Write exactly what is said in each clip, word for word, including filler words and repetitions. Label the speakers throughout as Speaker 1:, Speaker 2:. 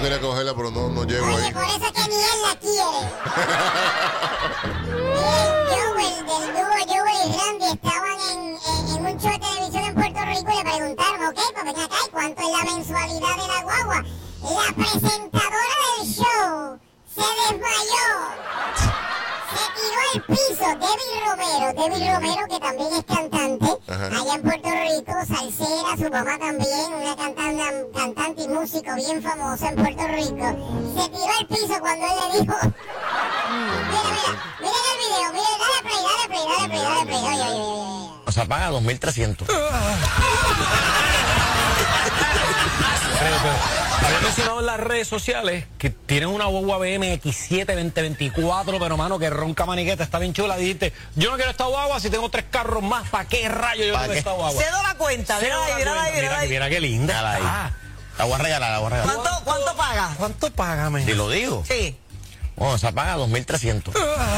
Speaker 1: ir a cogerla, pero no, no llego
Speaker 2: Oye,
Speaker 1: ahí.
Speaker 2: por eso es que ni él la quiere. Joel, del dúo Joel y Randy, estaban en, en, en un show de televisión en Puerto Rico y le preguntaron, ok, pues ven acá, ¿y cuánto es la mensualidad de la guagua? La presentadora del show se desmayó. Se tiró al piso. Debbie Romero, Debbie Romero, que también es cantante, ajá, allá en Puerto Rico, salsera, su mamá también, una cantante, cantante y músico bien famosa en Puerto Rico. Se tiró al piso cuando él le dijo... Mira, mira, miren el video, miren, dale play, dale play, dale play, dale play, oye, oye, oye.
Speaker 3: O sea, paga dos mil trescientos.
Speaker 4: Había mencionado en las redes sociales que tienen una guagua B M X siete veinte veinticuatro, pero mano, que ronca maniqueta, está bien chula. Dijiste, yo no quiero esta guagua si tengo tres carros más. ¿Para qué rayo yo quiero esta guagua?
Speaker 5: Cedo la cuenta, mira ahí, mira ahí, mira ahí.
Speaker 4: Mira qué linda.
Speaker 3: Ah, la voy a regalar, la voy a regalar.
Speaker 5: ¿Cuánto, cuánto paga?
Speaker 4: ¿Cuánto paga, men?
Speaker 3: ¿Y lo digo?
Speaker 5: Sí.
Speaker 3: Bueno, o sea, paga dos mil trescientos.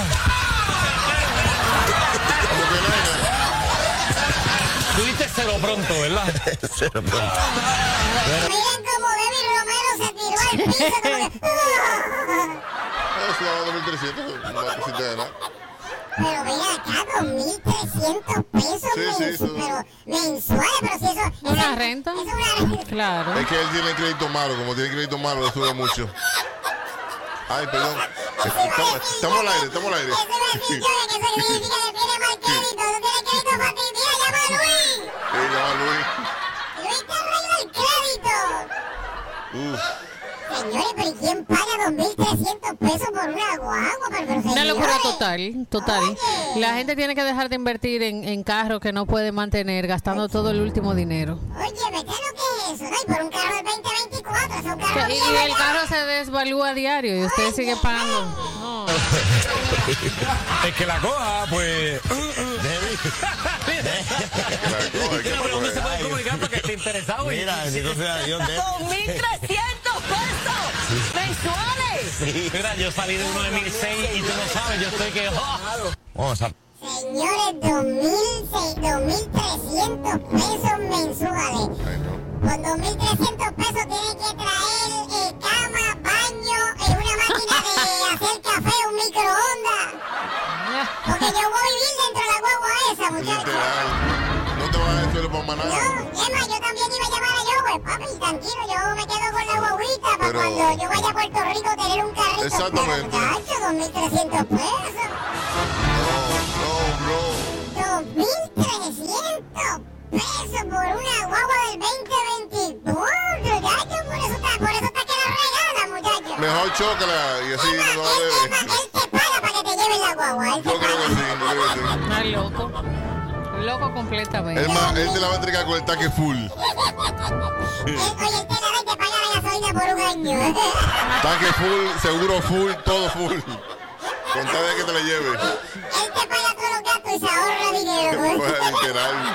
Speaker 4: Tú diste cero pronto, ¿verdad?
Speaker 3: Cero pronto.
Speaker 2: Miren cómo Debbie Romero se tiró al piso como que...
Speaker 1: Eso da dos mil trescientos, no te de nada.
Speaker 2: Pero ven acá, dos mil trescientos pesos
Speaker 1: Sí,
Speaker 2: mens
Speaker 1: sí, eso-
Speaker 2: pero mensuales, pero si eso...
Speaker 6: ¿Una
Speaker 2: eso-
Speaker 6: renta?
Speaker 2: Eso es una renta.
Speaker 6: Claro.
Speaker 1: Es que él tiene crédito malo, como tiene crédito malo, le sube mucho. Ay, perdón. Estamos, estamos al aire, estamos al aire.
Speaker 2: Eso iba a decir yo, que eso significa que tiene mal crédito, no tiene crédito para ti. Mira, llama a Luis.
Speaker 1: Sí, llama a Luis.
Speaker 2: Luis te arregla el crédito.
Speaker 1: Uf.
Speaker 2: Señores, pero ¿y quién paga dos mil trescientos pesos por una guagua? Pero, pero,
Speaker 6: Una locura
Speaker 2: señores.
Speaker 6: total, total.
Speaker 2: Oye.
Speaker 6: La gente tiene que dejar de invertir en, en carros que no puede mantener, gastando todo el último dinero.
Speaker 2: Oye, ¿me qué lo que es eso? No, y por un carro del veinte veinticuatro, es un carro
Speaker 6: Y,
Speaker 2: viejo
Speaker 6: y el
Speaker 2: ya.
Speaker 6: carro se desvalúa a diario y usted sigue pagando. No.
Speaker 4: Es que la coja, pues... ¿Dónde se puede comunicar para que esté interesado?
Speaker 3: Mira, bendito sea Dios. de-
Speaker 5: dos mil trescientos pesos mensuales.
Speaker 4: Mira, yo salí de uno de mil seis y tú no sabes, yo estoy que...
Speaker 3: Bueno, o sea,
Speaker 2: Señores, dos mil trescientos pesos mensuales.
Speaker 1: Ay, no.
Speaker 2: Con dos mil trescientos pesos tienen que traer eh, cama, baño, eh, una máquina de hacer café, un microondas. Porque yo voy a vivir dentro de la guagua esa, muchachos.
Speaker 1: Literal. No te vas a dar suelo para maná.
Speaker 2: No, Emma, yo también iba a llamar a Joel, papi, tranquilo, yo me quedo con la guaguita para
Speaker 1: Pero-
Speaker 2: cuando yo vaya a Puerto Rico tener un carrito.
Speaker 1: Exactamente.
Speaker 2: Pero, muchacho, dos mil trescientos pesos.
Speaker 1: No, no,
Speaker 2: dos mil trescientos pesos por una guagua del veinte veinticuatro, muchachos, por eso está, por eso está que la regalan, muchachos.
Speaker 1: bro. Mejor chócala y así
Speaker 2: Emma,
Speaker 1: no va a
Speaker 2: él,
Speaker 1: beber.
Speaker 2: Emma, él te paga para que te lleven la guagua, él te
Speaker 1: Yo creo que
Speaker 2: paga.
Speaker 1: sí, yo creo que sí.
Speaker 6: Está loco. Loco completamente.
Speaker 1: Es más, él te la va a entregar con el taque full.
Speaker 2: Él- Oye, él te la da y te paga la gasolina por un año.
Speaker 1: Tanque full, seguro full, todo full. Con tal de que te la lleve.
Speaker 2: Él te paga todos los gastos y se ahorra dinero.
Speaker 1: Pues, literal.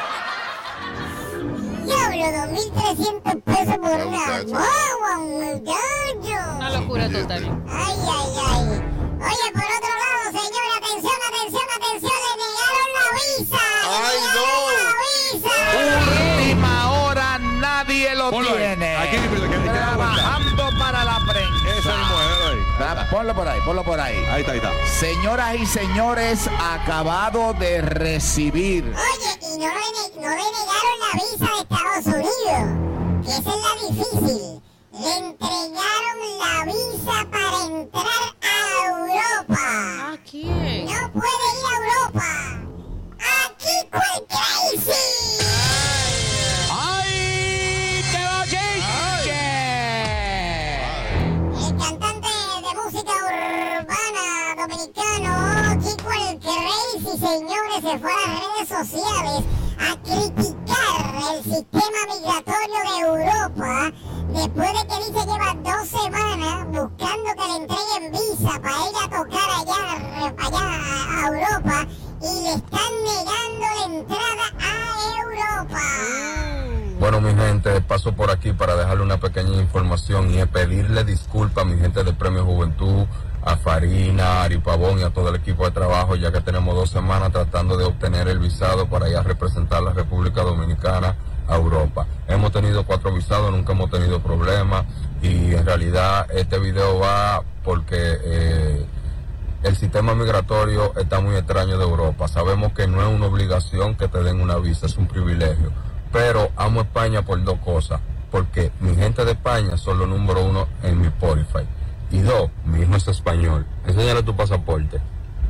Speaker 2: Diablo, dos mil trescientos pesos por
Speaker 1: Ah,
Speaker 2: una
Speaker 1: muchacho.
Speaker 2: guagua, muchacho.
Speaker 6: Una locura total.
Speaker 2: Ay, ay, ay. Oye, por otro lado, señores, atención, atención, atención, le negaron la visa. Le
Speaker 1: Ay,
Speaker 2: negaron
Speaker 1: no.
Speaker 2: la visa.
Speaker 7: Última hora, nadie lo
Speaker 8: Ponlo ahí.
Speaker 7: tiene.
Speaker 8: Aquí, que- que- que- que-
Speaker 7: Trabajando para la prensa.
Speaker 8: Ese mismo, déjalo ahí.
Speaker 7: Da- Ponlo por ahí, ponlo por ahí.
Speaker 8: Ahí está, ahí está.
Speaker 7: Señoras y señores, acabado de recibir.
Speaker 2: Oye, y no le, ne- no le negaron la visa de Estados Unidos, que esa es la difícil. Le entregaron la visa para entrar a Europa.
Speaker 6: ¿A quién?
Speaker 2: No puede ir a Europa. Aquí cual crazy.
Speaker 7: ¡Ay! ¡Qué bochinche!
Speaker 2: El cantante de música urbana dominicano, Kiko el Crazy, señores, se fue a las redes sociales a criticar el sistema migratorio de Europa después de que dice lleva dos semanas buscando que le entreguen visa para ella tocar allá, allá a, a Europa y le están negando la entrada a Europa.
Speaker 9: Bueno, mi gente, paso por aquí para dejarle una pequeña información y es pedirle disculpas a mi gente de Premio Juventud, a Farina, a Ari Pavón y a todo el equipo de trabajo, ya que tenemos dos semanas tratando de obtener el visado para ir a representar a la República Dominicana a Europa. Hemos tenido cuatro visados, nunca hemos tenido problemas y en realidad este video va porque eh, el sistema migratorio está muy extraño de Europa. Sabemos que no es una obligación que te den una visa, es un privilegio. Pero amo España por dos cosas. Porque mi gente de España son los número uno en mi Spotify. Y dos, mi hijo es español. Enséñale tu pasaporte.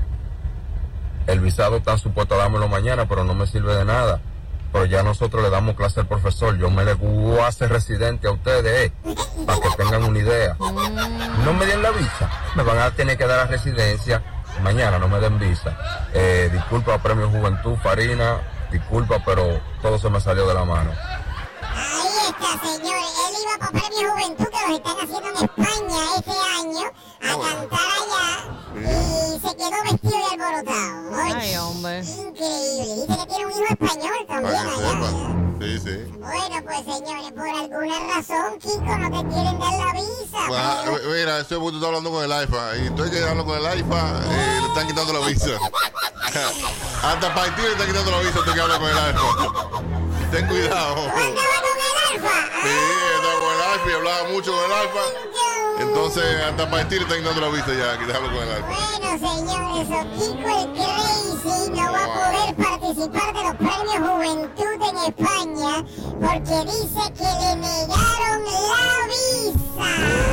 Speaker 9: El visado está supuesto a dármelo mañana, pero no me sirve de nada. Pero ya nosotros le damos clase al profesor. Yo me le voy a hacer residente a ustedes, eh, para que tengan una idea. No me den la visa. Me van a tener que dar la residencia. Mañana no me den visa. Eh, disculpa, Premio Juventud, Farina. Disculpa, pero todo se me salió de la mano.
Speaker 2: Ahí está, señores. Él iba para Premio Juventud, que los están haciendo en España este año, a cantar allá, y se quedó vestido y alborotado. Oye,
Speaker 6: Ay, hombre.
Speaker 2: increíble. Dice que tiene un hijo español también
Speaker 1: Para que
Speaker 2: allá.
Speaker 1: sepa. Sí, sí.
Speaker 2: Bueno, pues señores, por alguna razón, Kiko, no te quieren dar la visa.
Speaker 1: Ah,
Speaker 2: pero-
Speaker 1: eh, mira, eso es porque tú estás hablando con el AIFA. Y tú hay que hablar con el AIFA, eh, le están quitando la visa. Hasta para ti le están quitando la visa, tú que hablas con el AIFA. Ten cuidado.
Speaker 2: ¿Tú andabas con el Alfa?
Speaker 1: Sí, estaba con el AIFA y hablaba mucho con el AIFA. Entonces, hasta para ti le están quitando la visa ya, que te hablo con el AIFA.
Speaker 2: Bueno, señores, o Kiko el Crazy no va a poder participar de los premios Juventud en España porque dice que le negaron la visa.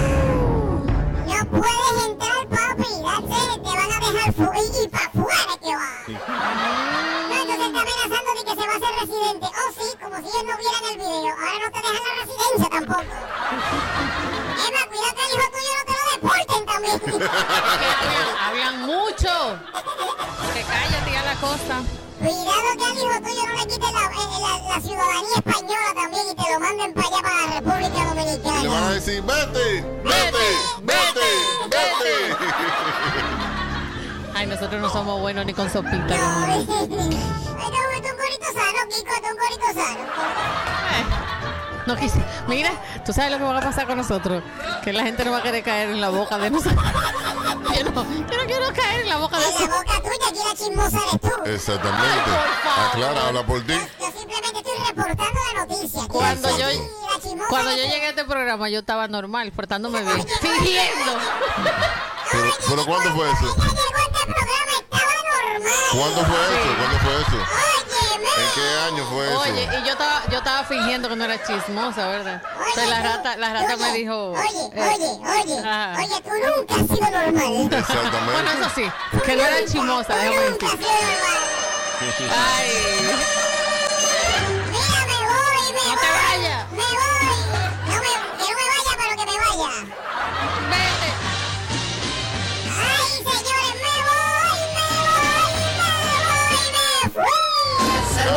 Speaker 2: No puedes entrar, papi, that's it, te van a dejar fuera y para afuera que va. No, entonces está amenazando de que se va a hacer residente. Oh, sí, como si ellos no vieran el video. Ahora no te dejan la residencia tampoco. Emma, cuidado que el hijo tuyo no te lo deporten también.
Speaker 6: Habían, habían mucho. Que cállate a la costa.
Speaker 2: Cuidado que al hijo tuyo no le quiten la, eh, la, la ciudadanía española también y te lo manden para allá, para la República
Speaker 1: Y le van a
Speaker 2: Dominicana.
Speaker 1: decir, vete, vete, vete, vete.
Speaker 6: Ay, nosotros no somos buenos ni con sopita.
Speaker 2: No,
Speaker 6: como-
Speaker 2: ay, no, es un corito sano, Kiko, es un corito sano.
Speaker 6: Eh, No quise. Mira, tú sabes lo que va a pasar con nosotros. Que la gente no va a querer caer en la boca de nosotros. Yo no, yo no quiero caer en la boca de
Speaker 2: En la
Speaker 6: nosotros.
Speaker 2: boca tuya, aquí la chismosa eres tú.
Speaker 1: Exactamente.
Speaker 6: Ay, por favor.
Speaker 1: Aclara, habla por ti.
Speaker 2: Yo simplemente estoy reportando la noticia. Aquí
Speaker 6: Cuando
Speaker 2: la-
Speaker 6: yo,
Speaker 2: la chismosa
Speaker 6: cuando yo
Speaker 2: eres tú.
Speaker 6: llegué a este programa, yo estaba normal, portándome bien. Fingiendo.
Speaker 1: Pero, pero ¿cuándo fue eso?
Speaker 2: Cuando ella llegó a este programa estaba normal.
Speaker 1: ¿Cuándo fue eso? ¿Cuándo fue eso?
Speaker 2: Óyeme.
Speaker 1: ¿En qué año fue eso?
Speaker 6: Oye, y yo estaba, yo estaba fingiendo que no era chismosa, ¿verdad? Entonces la rata, la rata me
Speaker 2: Oye,
Speaker 6: dijo.
Speaker 2: Oye,
Speaker 6: eh,
Speaker 2: oye, oye.
Speaker 6: ajá.
Speaker 2: Oye, tú nunca has sido normal.
Speaker 1: Exactamente.
Speaker 6: Bueno, eso sí, que no era chismosa,
Speaker 2: Tú
Speaker 6: déjame
Speaker 2: nunca has
Speaker 6: decir.
Speaker 2: sido normal.
Speaker 6: Ay.